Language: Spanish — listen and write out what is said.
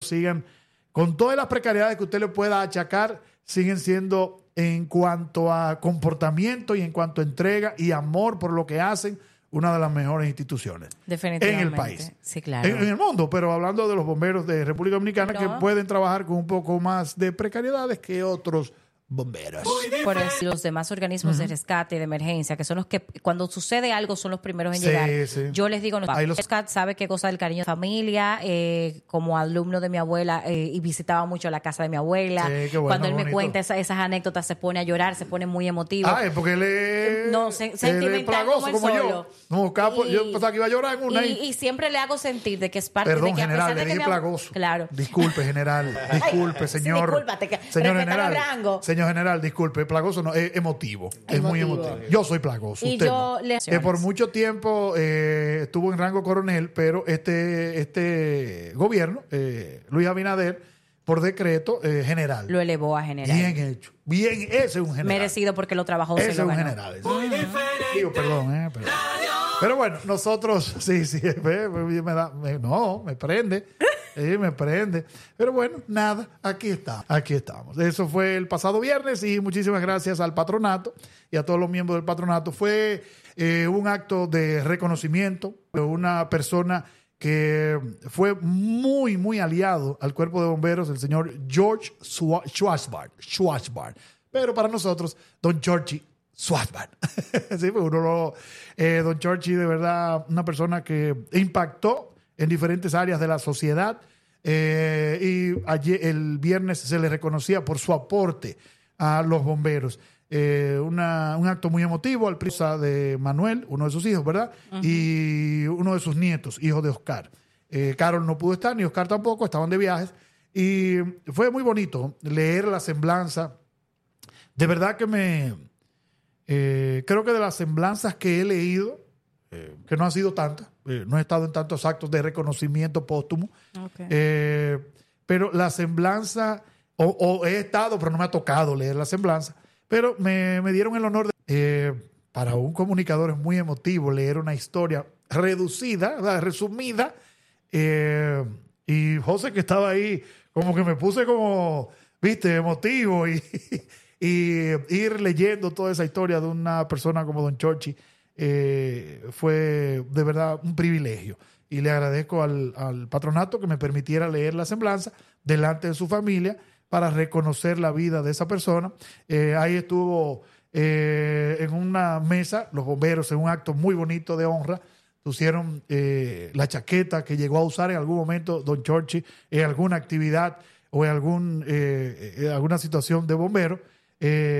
sigan con todas las precariedades que usted le pueda achacar, siguen siendo en cuanto a comportamiento y en cuanto a entrega y amor por lo que hacen, una de las mejores instituciones definitivamente en el país. Sí, claro. En el mundo, pero hablando de los bomberos de República Dominicana que pueden trabajar con un poco más de precariedades que otros bomberos. Por eso los demás organismos de rescate y de emergencia, que son los que cuando sucede algo son los primeros en llegar. Sí. Yo les digo, rescate sabe que goza del cariño de familia, como alumno de mi abuela, y visitaba mucho la casa de mi abuela. Sí, qué bueno, cuando él me bonito. cuenta esas anécdotas se pone a llorar, se pone muy emotivo. Es porque él es, No, sentimental plagoso como él solo. yo. No, capo, yo pensaba que iba a llorar en una. Y siempre le hago sentir de que es parte Perdón, de que general, a pesar le de que dije plagoso. Claro. Disculpe, general. Disculpe, señor. Discúlpate, señor respeta general. el rango. Señor general, disculpe. Plagoso no, es emotivo. Es muy emotivo. Yo soy plagoso. Y usted yo no. Por mucho tiempo estuvo en rango coronel, pero este gobierno, Luis Abinader, por decreto general. Lo elevó a general. Bien hecho. Bien, ese es un general. Merecido porque lo trabajó. Ese se lo es un ganó. general. Digo, perdón. Pero bueno, nosotros, sí, me prende. Me prende. Pero bueno, nada, aquí estamos. Eso fue el pasado viernes y muchísimas gracias al patronato y a todos los miembros del patronato. Fue un acto de reconocimiento de una persona que fue muy, muy aliado al cuerpo de bomberos, el señor George Schwarzbard. Pero para nosotros, don Georgie Schwarzbard. Sí, pues don Georgie, de verdad, una persona que impactó en diferentes áreas de la sociedad. Y ayer, el viernes, se le reconocía por su aporte a los bomberos. Un acto muy emotivo al prisa de Manuel, uno de sus hijos, ¿verdad? Uh-huh. Y uno de sus nietos, hijo de Oscar. Carol no pudo estar, ni Oscar tampoco, estaban de viajes. Y fue muy bonito leer la semblanza. De verdad que creo que de las semblanzas que he leído, que no han sido tantas, no he estado en tantos actos de reconocimiento póstumo, pero la semblanza, o he estado, pero no me ha tocado leer la semblanza, pero me dieron el honor para un comunicador es muy emotivo leer una historia reducida, resumida, y José, que estaba ahí, como que me puse como, emotivo, y ir leyendo toda esa historia de una persona como don Chorchi, fue de verdad un privilegio. Y le agradezco al patronato que me permitiera leer la semblanza delante de su familia para reconocer la vida de esa persona. Ahí estuvo en una mesa los bomberos en un acto muy bonito de honra. Pusieron la chaqueta que llegó a usar en algún momento don Chorchi en alguna actividad o en alguna situación de bombero.